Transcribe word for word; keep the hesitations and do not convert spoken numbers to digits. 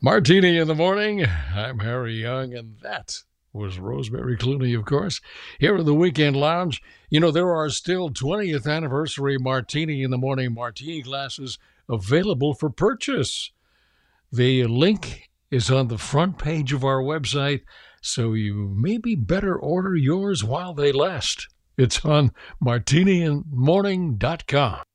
Martini in the morning. I'm Harry Young, and that was Rosemary Clooney, of course, here in the Weekend Lounge. You know, there are still twentieth anniversary Martini in the morning martini glasses available for purchase. The link is on the front page of our website, so you maybe better order yours while they last. It's on martini in morning dot com.